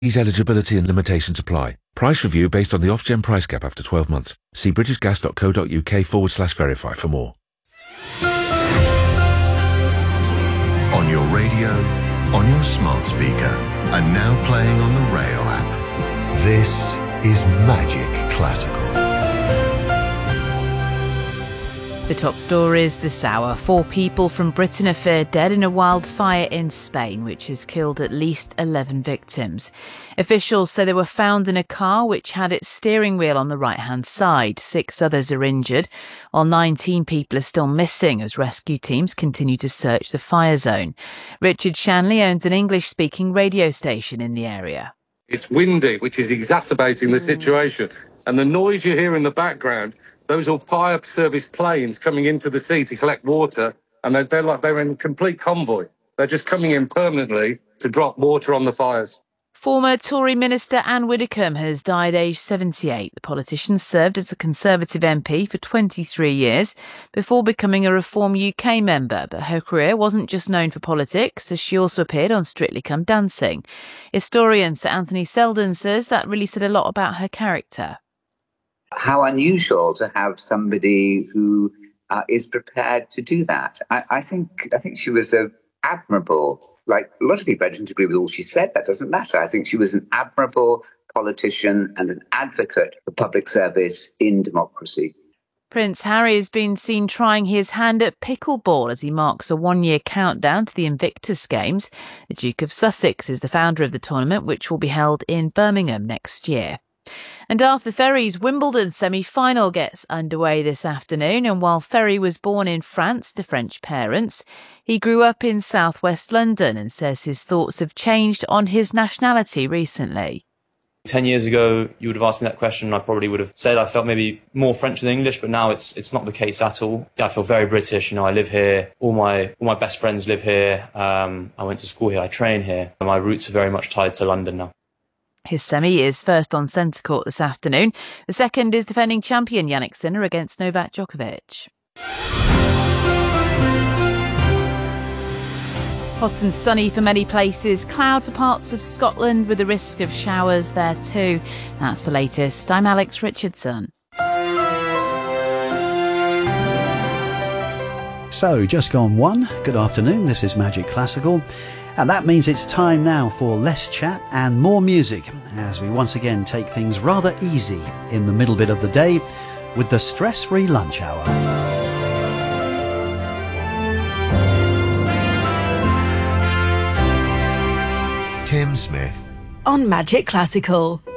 These eligibility and limitations apply. Price review based on the Ofgem price cap after 12 months. See britishgas.co.uk/verify for more. On your radio, on your smart speaker, and now playing on the Rayo app. This is Magic Classical. The top stories this hour. 4 people from Britain are feared dead in a wildfire in Spain, which has killed at least 11 victims. Officials say they were found in a car which had its steering wheel on the right-hand side. 6 others are injured, while 19 people are still missing as rescue teams continue to search the fire zone. Richard Shanley owns an English-speaking radio station in the area. It's windy, which is exacerbating the situation. And the noise you hear in the background, those are fire service planes coming into the sea to collect water, and they're in complete convoy. They're just coming in permanently to drop water on the fires. Former Tory Minister Anne Widdecombe has died aged 78. The politician served as a Conservative MP for 23 years before becoming a Reform UK member, but her career wasn't just known for politics, as she also appeared on Strictly Come Dancing. Historian Sir Anthony Selden says that really said a lot about her character. How unusual to have somebody who is prepared to do that. I think she was admirable. Like a lot of people, I didn't agree with all she said. That doesn't matter. I think she was an admirable politician and an advocate for public service in democracy. Prince Harry has been seen trying his hand at pickleball as he marks a 1-year countdown to the Invictus Games. The Duke of Sussex is the founder of the tournament, which will be held in Birmingham next year. And Arthur Ferry's Wimbledon semi-final gets underway this afternoon, and while Ferry was born in France to French parents, he grew up in southwest London and says his thoughts have changed on his nationality recently. 10 years ago, you would have asked me that question and I probably would have said I felt maybe more French than English, but now it's not the case at all. I feel very British. I live here. All my best friends live here. I went to school here. I train here. My roots are very much tied to London now. His semi is first on centre court this afternoon. The second is defending champion Jannik Sinner against Novak Djokovic. Hot and sunny for many places, cloud for parts of Scotland with a risk of showers there too. That's the latest. I'm Alex Richardson. So, just gone 1. Good afternoon, this is Magic Classical. And that means it's time now for less chat and more music, as we once again take things rather easy in the middle bit of the day with the stress-free lunch hour. Tim Smith on Magic Classical.